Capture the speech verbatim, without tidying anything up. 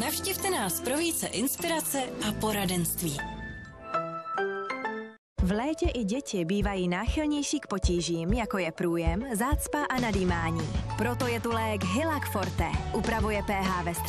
Navštivte nás pro více inspirace a poradenství. V létě i děti bývají náchylnější k potížím, jako je průjem, zácpa a nadýmání. Proto je tu lék Hylac Forte. Upravuje pH ve střevě